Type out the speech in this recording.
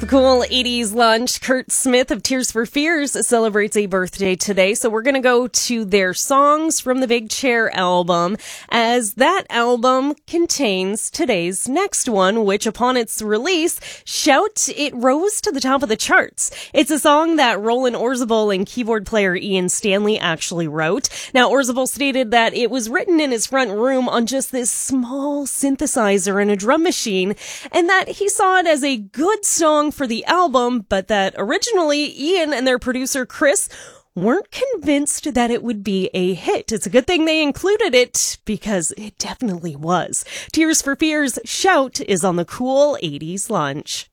the cool 80s lunch. Kurt Smith of Tears for Fears celebrates a birthday today, so we're going to go to their songs from the Big Chair album, as that album contains today's next one, which upon its release, Shout, it rose to the top of the charts. It's a song that Roland Orzabal and keyboard player Ian Stanley actually wrote. Now, Orzabal stated that it was written in his front room on just this small synthesizer and a drum machine, and that he saw it as a good song for the album, but that originally Ian and their producer Chris weren't convinced that it would be a hit. It's a good thing they included it, because it definitely was. Tears for Fears' Shout is on the cool 80s lunch.